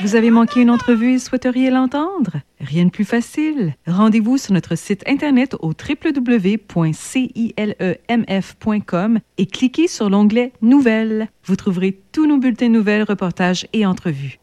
Vous avez manqué une entrevue et souhaiteriez l'entendre? Rien de plus facile. Rendez-vous sur notre site internet au www.cilemf.com et cliquez sur l'onglet Nouvelles. Vous trouverez tous nos bulletins de nouvelles, reportages et entrevues.